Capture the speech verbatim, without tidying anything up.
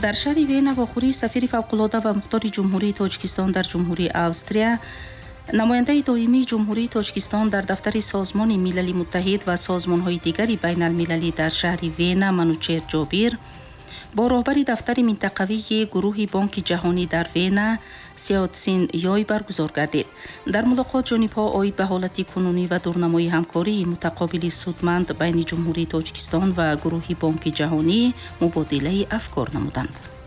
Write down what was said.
در شهر وین واخوری سفیر فوق‌العاده و مختار جمهوری تاجیکستان در جمهوری استریا، نماینده دائمی جمهوری تاجیکستان در دفتر سازمان ملل متحد و سازمان‌های دیگری بین المللی در شهر وین منوچهر جابیر با راهبر دفتر منطقوی گروه بانک جهانی در وین سیاتسین یای برگزار گردید. در ملاقات جانب‌ها عاید به حالت کنونی و دورنمای همکاری متقابل سودمند بین جمهوری تاجیکستان و گروه بانک جهانی مبادله افکار نمودند.